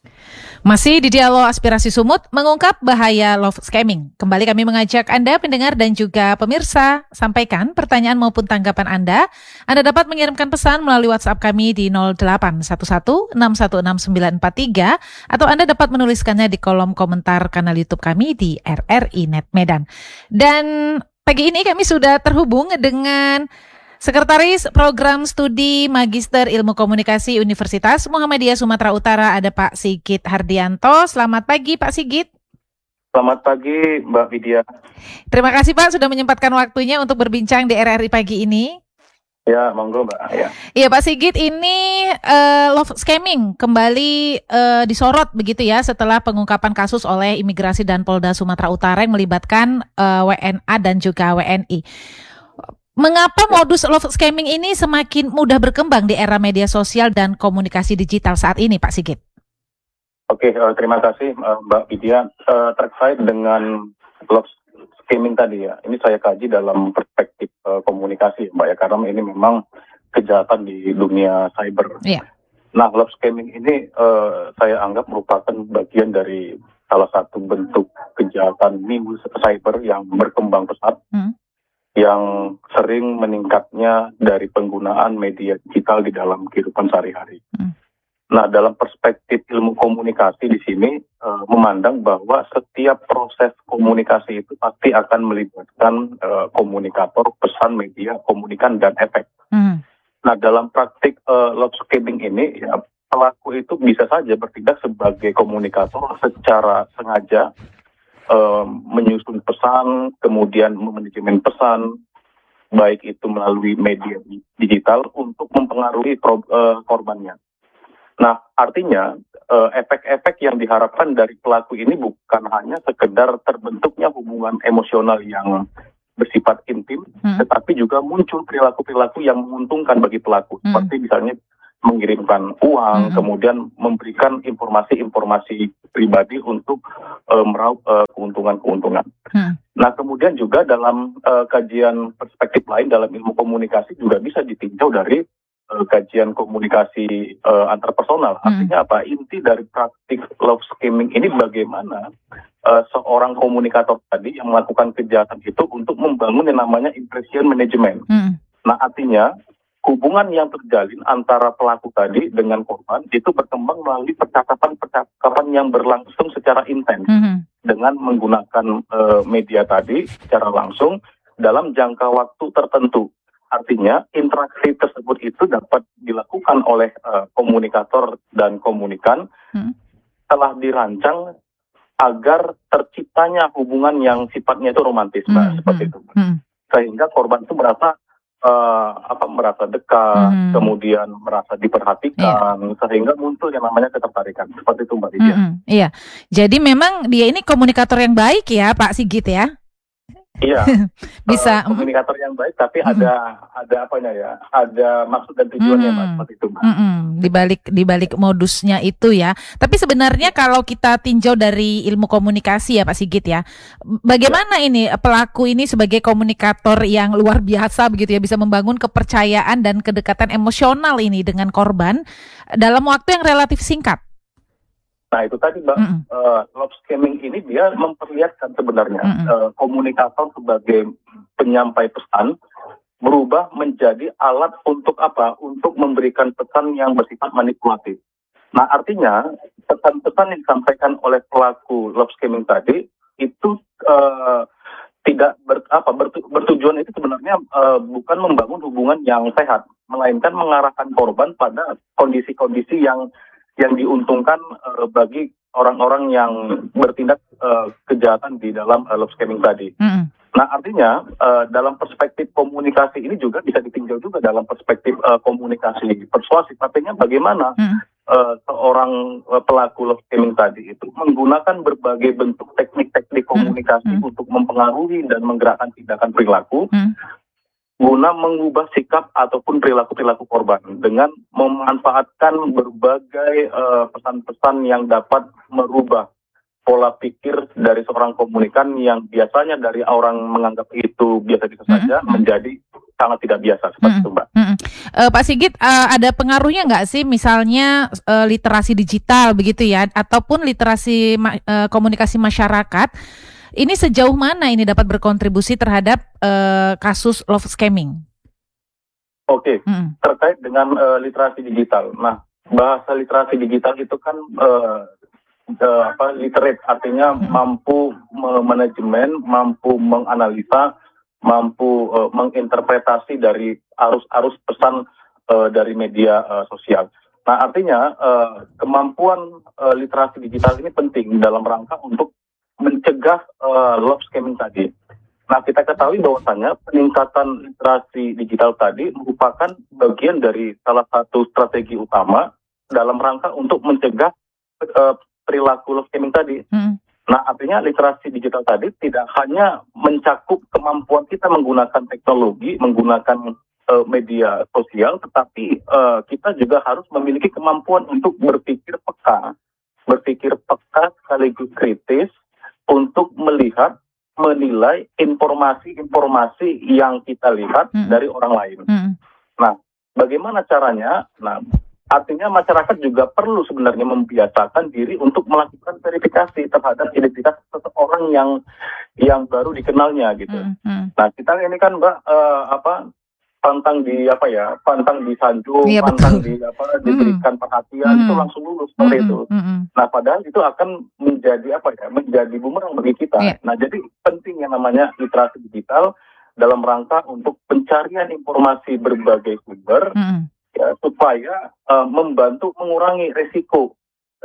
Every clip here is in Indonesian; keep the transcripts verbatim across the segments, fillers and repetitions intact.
Masih di Dialog Aspirasi Sumut, mengungkap bahaya love scamming. Kembali kami mengajak Anda, pendengar dan juga pemirsa, sampaikan pertanyaan maupun tanggapan Anda. Anda dapat mengirimkan pesan melalui WhatsApp kami di nol delapan satu satu enam satu enam sembilan empat tiga atau Anda dapat menuliskannya di kolom komentar kanal YouTube kami di R R I Net Medan. Dan pagi ini kami sudah terhubung dengan Sekretaris Program Studi Magister Ilmu Komunikasi Universitas Muhammadiyah Sumatera Utara, ada Pak Sigit Hardianto. Selamat pagi Pak Sigit. Selamat pagi Mbak Widya. Terima kasih Pak sudah menyempatkan waktunya untuk berbincang di R R I pagi ini. Ya, monggo Mbak. Ya. Iya Pak Sigit, ini uh, love scamming kembali uh, disorot begitu ya setelah pengungkapan kasus oleh Imigrasi dan Polda Sumatera Utara yang melibatkan uh, W N A dan juga W N I. Mengapa modus love scamming ini semakin mudah berkembang di era media sosial dan komunikasi digital saat ini, Pak Sigit? Oke, uh, terima kasih uh, Mbak Widya. Uh, terkait dengan love scamming tadi ya, ini saya kaji dalam perspektif uh, komunikasi, Mbak ya, karena ini memang kejahatan di dunia cyber. Yeah. Nah, love scamming ini uh, saya anggap merupakan bagian dari salah satu bentuk kejahatan minggu cyber yang berkembang pesat. Hmm. yang sering meningkatnya dari penggunaan media digital di dalam kehidupan sehari-hari. Hmm. Nah, dalam perspektif ilmu komunikasi di sini uh, memandang bahwa setiap proses komunikasi itu pasti akan melibatkan uh, komunikator, pesan, media, komunikan, dan efek. Hmm. Nah, dalam praktik uh, love scamming ini, ya, pelaku itu bisa saja bertindak sebagai komunikator secara sengaja, Uh, menyusun pesan, kemudian memanajemen pesan, baik itu melalui media digital untuk mempengaruhi pro, uh, korbannya. Nah, artinya uh, efek-efek yang diharapkan dari pelaku ini bukan hanya sekedar terbentuknya hubungan emosional yang bersifat intim, hmm. tetapi juga muncul perilaku-perilaku yang menguntungkan bagi pelaku, hmm. seperti misalnya mengirimkan uang, hmm. kemudian memberikan informasi-informasi pribadi untuk uh, meraup uh, keuntungan-keuntungan. Hmm. Nah, kemudian juga dalam uh, kajian perspektif lain dalam ilmu komunikasi juga bisa ditinjau dari uh, kajian komunikasi uh, antarpersonal. Hmm. Artinya apa? Inti dari praktik love scamming ini bagaimana uh, seorang komunikator tadi yang melakukan kejahatan itu untuk membangun yang namanya impression management. Hmm. Nah, artinya hubungan yang terjalin antara pelaku tadi dengan korban itu berkembang melalui percakapan-percakapan yang berlangsung secara intens mm-hmm. dengan menggunakan uh, media tadi secara langsung dalam jangka waktu tertentu. Artinya interaksi tersebut itu dapat dilakukan oleh uh, komunikator dan komunikan mm-hmm. telah dirancang agar terciptanya hubungan yang sifatnya itu romantis, mm-hmm. seperti itu. Mm-hmm. Sehingga korban itu merasa Uh, apa merasa dekat, mm-hmm. kemudian merasa diperhatikan, yeah. sehingga muncul yang namanya ketertarikan. Seperti itu Mbak Lydia. Mm-hmm. Iya, jadi memang dia ini komunikator yang baik ya Pak Sigit ya? Iya, bisa uh, komunikator yang baik, tapi mm-hmm. ada ada apanya ya, ada maksud dan tujuannya mm-hmm. Mbak, seperti itu Mbak. Mm-hmm. Di balik di balik modusnya itu ya. Tapi sebenarnya kalau kita tinjau dari ilmu komunikasi ya Pak Sigit ya, bagaimana ya. ini pelaku ini sebagai komunikator yang luar biasa begitu ya, bisa membangun kepercayaan dan kedekatan emosional ini dengan korban dalam waktu yang relatif singkat. Nah, itu tadi Mbak, mm-hmm. uh, love scamming ini dia memperlihatkan sebenarnya mm-hmm. uh, komunikator sebagai penyampai pesan berubah menjadi alat untuk apa? Untuk memberikan pesan yang bersifat manipulatif. Nah, artinya pesan-pesan yang disampaikan oleh pelaku love scamming tadi itu uh, tidak ber, apa, bertu, bertujuan itu sebenarnya uh, bukan membangun hubungan yang sehat, melainkan mengarahkan korban pada kondisi-kondisi yang yang diuntungkan uh, bagi orang-orang yang bertindak uh, kejahatan di dalam uh, love scamming tadi. Mm-hmm. Nah, artinya uh, dalam perspektif komunikasi ini juga bisa ditinjau juga dalam perspektif uh, komunikasi persuasif. Artinya bagaimana mm-hmm. uh, seorang uh, pelaku love scamming tadi itu menggunakan berbagai bentuk teknik-teknik komunikasi mm-hmm. untuk mempengaruhi dan menggerakkan tindakan perilaku. Mm-hmm. guna mengubah sikap ataupun perilaku-perilaku korban dengan memanfaatkan berbagai uh, pesan-pesan yang dapat merubah pola pikir dari seorang komunikan yang biasanya dari orang menganggap itu biasa-biasa saja mm-hmm. menjadi sangat tidak biasa seperti mm-hmm. itu, Mbak. Mm-hmm. Uh, Pak Sigit, uh, ada pengaruhnya nggak sih misalnya uh, literasi digital begitu ya, ataupun literasi ma- uh, komunikasi masyarakat? Ini sejauh mana ini dapat berkontribusi terhadap uh, kasus love scamming? Oke, okay. mm. terkait dengan uh, literasi digital. Nah, bahasa literasi digital itu kan uh, uh, apa literate, artinya mm. mampu manajemen, mampu menganalisa, mampu uh, menginterpretasi dari arus-arus pesan uh, dari media uh, sosial. Nah, artinya uh, kemampuan uh, literasi digital ini penting dalam rangka untuk mencegah uh, love scamming tadi. Nah, kita ketahui bahwasannya peningkatan literasi digital tadi merupakan bagian dari salah satu strategi utama dalam rangka untuk mencegah uh, perilaku love scamming tadi. Hmm. Nah, artinya literasi digital tadi tidak hanya mencakup kemampuan kita menggunakan teknologi, menggunakan uh, media sosial, tetapi uh, kita juga harus memiliki kemampuan untuk berpikir peka, berpikir peka sekaligus kritis untuk melihat, menilai informasi-informasi yang kita lihat mm. dari orang lain. Mm. Nah, bagaimana caranya? Nah, artinya masyarakat juga perlu sebenarnya membiasakan diri untuk melakukan verifikasi terhadap identitas seseorang yang yang baru dikenalnya gitu. Mm. Mm. Nah, kita ini kan Mbak uh, apa pantang di apa ya, pantang disanjung, iya, pantang betul. di apa diberikan mm. perhatian mm. itu langsung lulus seperti mm. itu. Mm. Nah, padahal itu akan menjadi apa ya, menjadi bumerang bagi kita. Yeah. Nah, jadi penting yang namanya literasi digital dalam rangka untuk pencarian informasi berbagai sumber mm. ya, supaya uh, membantu mengurangi resiko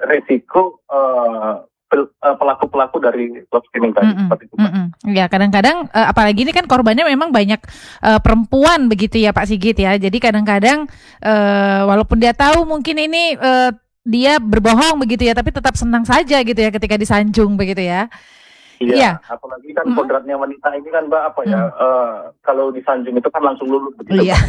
resiko uh, pelaku-pelaku dari love scamming tadi. Mm-mm, seperti itu. Ya, kadang-kadang uh, apalagi ini kan korbannya memang banyak uh, perempuan begitu ya Pak Sigit ya. Jadi kadang-kadang uh, walaupun dia tahu mungkin ini uh, dia berbohong begitu ya, tapi tetap senang saja gitu ya ketika disanjung begitu ya. Iya, ya. Apalagi kan mm-hmm. kodratnya wanita ini kan Mbak apa ya, mm. uh, kalau disanjung itu kan langsung luluh begitu. Iya.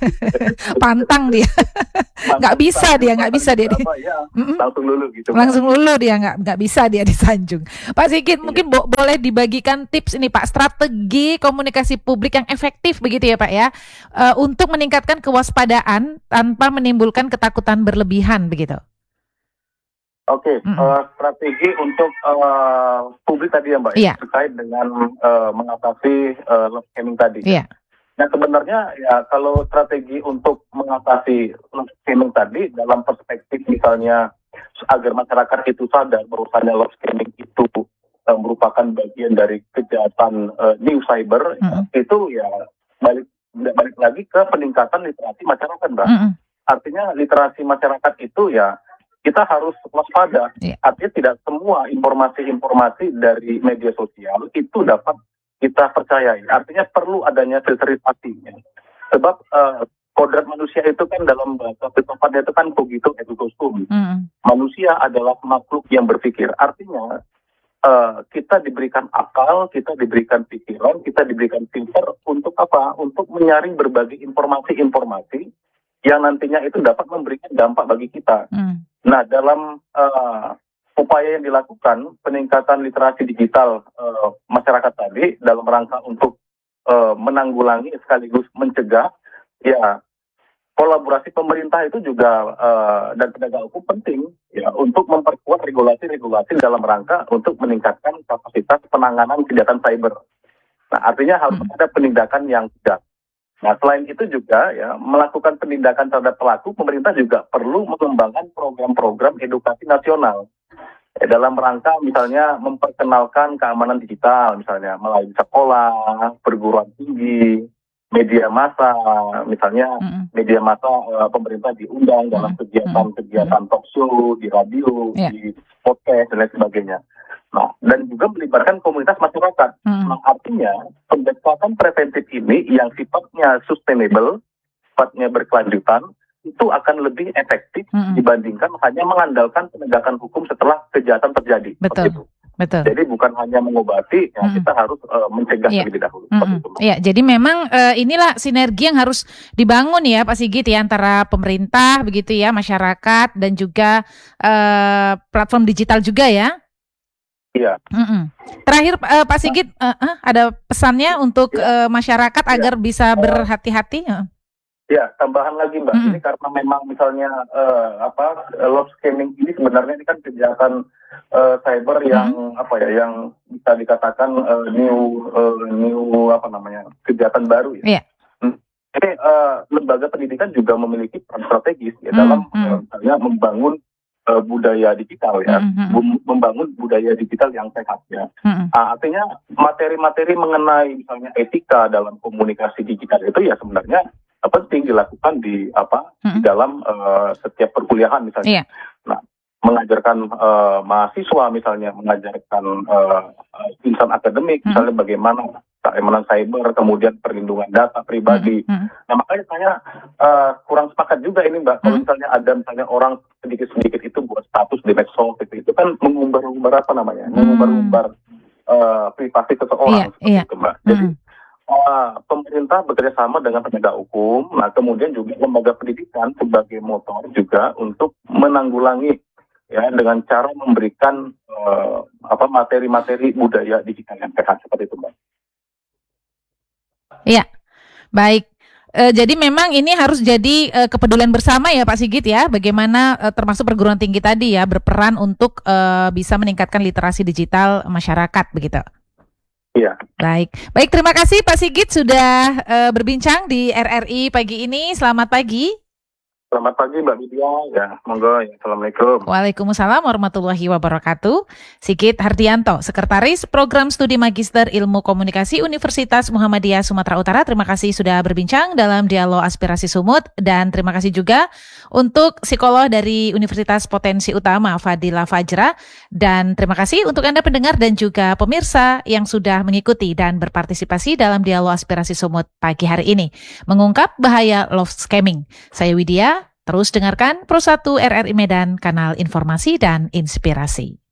Pantang dia, nggak bisa dia, nggak bisa dia. Apa, ya, mm-hmm. Langsung luluh gitu. Langsung luluh dia, nggak nggak bisa dia disanjung. Pak Sigit, iya. mungkin bo- boleh dibagikan tips ini Pak, strategi komunikasi publik yang efektif begitu ya Pak ya, uh, untuk meningkatkan kewaspadaan tanpa menimbulkan ketakutan berlebihan begitu. Oke, okay, mm-hmm. uh, strategi untuk uh, publik tadi ya Mbak, yeah. terkait dengan uh, mengatasi uh, love scamming tadi. Yeah. Nah sebenarnya ya kalau strategi untuk mengatasi love scamming tadi dalam perspektif misalnya agar masyarakat itu sadar bahwasannya love scamming itu uh, merupakan bagian dari kejahatan uh, new cyber, mm-hmm. itu ya balik balik lagi ke peningkatan literasi masyarakat Mbak. Mm-hmm. Artinya literasi masyarakat itu ya kita harus waspada. Yeah. Artinya tidak semua informasi-informasi dari media sosial itu dapat kita percayai. Artinya perlu adanya filterisasi. Sebab uh, kodrat manusia itu kan dalam bahasa filsafatnya itu kan cogito ergo sum. Mm. Manusia adalah makhluk yang berpikir. Artinya uh, kita diberikan akal, kita diberikan pikiran, kita diberikan filter untuk apa? Untuk menyaring berbagai informasi-informasi yang nantinya itu dapat memberikan dampak bagi kita. Mm. Nah, dalam uh, upaya yang dilakukan peningkatan literasi digital uh, masyarakat tadi dalam rangka untuk uh, menanggulangi sekaligus mencegah, ya kolaborasi pemerintah itu juga uh, dan penegak hukum penting ya untuk memperkuat regulasi-regulasi dalam rangka untuk meningkatkan kapasitas penanganan kejahatan cyber. Nah, artinya harus hmm. ada penindakan yang tegas. Nah, selain itu juga ya melakukan penindakan terhadap pelaku, pemerintah juga perlu mengembangkan program-program edukasi nasional ya, dalam rangka misalnya memperkenalkan keamanan digital, misalnya melalui sekolah, perguruan tinggi, media massa, misalnya mm-hmm. media massa uh, pemerintah diundang dalam mm-hmm. kegiatan-kegiatan talk show, di radio, yeah. di podcast dan lain sebagainya. Nah, dan juga melibatkan komunitas masyarakat. Hmm. Nah, artinya pendekatan preventif ini yang sifatnya sustainable, sifatnya berkelanjutan, itu akan lebih efektif hmm. dibandingkan hanya mengandalkan penegakan hukum setelah kejahatan terjadi. Betul. Itu. Betul. Jadi bukan hanya mengobati, ya, hmm. kita harus uh, mencegah yeah. terlebih dahulu. Hmm. Iya, jadi memang uh, inilah sinergi yang harus dibangun ya Pak Sigit ya antara pemerintah begitu ya, masyarakat dan juga uh, platform digital juga ya. Iya. Mm-mm. Terakhir uh, Pak Sigit, uh, uh, ada pesannya untuk uh, masyarakat ya. agar bisa berhati-hati? Uh. Ya, tambahan lagi Mbak, mm-hmm. ini karena memang misalnya uh, apa love scamming ini sebenarnya ini kan kejahatan uh, cyber yang mm-hmm. apa ya, yang bisa dikatakan uh, new uh, new apa namanya kejahatan baru ya. Yeah. Jadi uh, lembaga pendidikan juga memiliki peran strategis ya mm-hmm. dalam uh, misalnya membangun uh, budaya digital ya, mm-hmm. membangun budaya digital yang sehat ya. Mm-hmm. Uh, artinya materi-materi mengenai misalnya etika dalam komunikasi digital itu ya sebenarnya penting dilakukan di apa mm-hmm. di dalam uh, setiap perkuliahan misalnya. Yeah. Nah, mengajarkan uh, mahasiswa misalnya, mengajarkan uh, insan akademik mm-hmm. misalnya bagaimana keamanan cyber, kemudian perlindungan data pribadi. Mm-hmm. Nah, makanya saya uh, kurang sepakat juga ini Mbak, mm-hmm. kalau misalnya ada misalnya orang sedikit-sedikit itu buat status di medsos itu, itu kan mengumbar-umbar apa namanya, mm-hmm. mengumbar-umbar uh, privasi seseorang, yeah, seperti yeah. itu Mbak. Jadi mm-hmm. Uh, pemerintah bekerja sama dengan penegak hukum, nah kemudian juga lembaga pendidikan sebagai motor juga untuk menanggulangi ya dengan cara memberikan uh, apa materi-materi budaya digital yang sehat seperti itu Mbak. Iya, baik. E, jadi memang ini harus jadi e, kepedulian bersama ya Pak Sigit ya, bagaimana e, termasuk perguruan tinggi tadi ya berperan untuk e, bisa meningkatkan literasi digital masyarakat begitu. Iya. Baik, baik terima kasih Pak Sigit sudah uh, berbincang di R R I pagi ini. Selamat pagi. Selamat pagi Mbak Widya. Ya, monggo. Ya, Assalamualaikum. Waalaikumsalam warahmatullahi wabarakatuh. Sigit Hardianto, Sekretaris Program Studi Magister Ilmu Komunikasi Universitas Muhammadiyah Sumatera Utara. Terima kasih sudah berbincang dalam Dialog Aspirasi Sumut, dan terima kasih juga untuk psikolog dari Universitas Potensi Utama Fadila Fajra, dan terima kasih untuk Anda pendengar dan juga pemirsa yang sudah mengikuti dan berpartisipasi dalam Dialog Aspirasi Sumut pagi hari ini, mengungkap bahaya love scamming. Saya Widya. Terus dengarkan Pro satu R R I Medan, kanal informasi dan inspirasi.